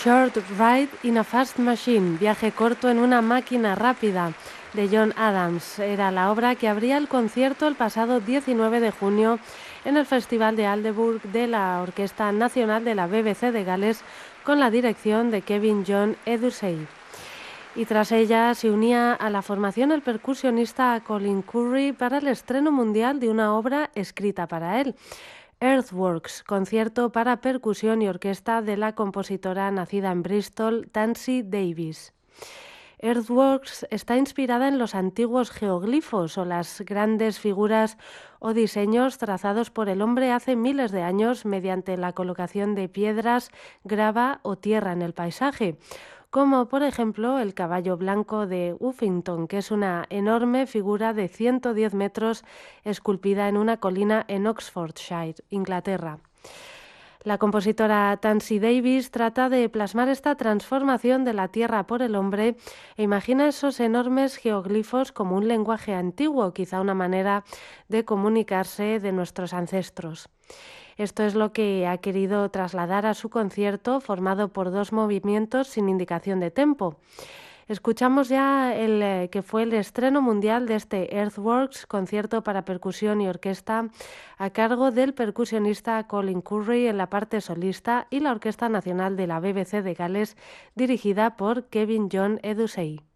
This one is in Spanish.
Short Ride in a Fast Machine, viaje corto en una máquina rápida, de John Adams. Era la obra que abría el concierto el pasado 19 de junio en el Festival de Aldeburgh de la Orquesta Nacional de la BBC de Gales con la dirección de Kevin John Edusei. Y tras ella se unía a la formación el percusionista Colin Currie para el estreno mundial de una obra escrita para él, Earthworks, concierto para percusión y orquesta de la compositora nacida en Bristol, Tansy Davis. Earthworks está inspirada en los antiguos geoglifos o las grandes figuras o diseños trazados por el hombre hace miles de años mediante la colocación de piedras, grava o tierra en el paisaje, como por ejemplo el caballo blanco de Uffington, que es una enorme figura de 110 metros esculpida en una colina en Oxfordshire, Inglaterra. La compositora Tansy Davis trata de plasmar esta transformación de la tierra por el hombre e imagina esos enormes geoglifos como un lenguaje antiguo, quizá una manera de comunicarse de nuestros ancestros. Esto es lo que ha querido trasladar a su concierto, formado por 2 movimientos sin indicación de tempo. Escuchamos ya el que fue el estreno mundial de este Earthworks, concierto para percusión y orquesta, a cargo del percusionista Colin Currie en la parte solista y la Orquesta Nacional de la BBC de Gales, dirigida por Kevin John Edusei.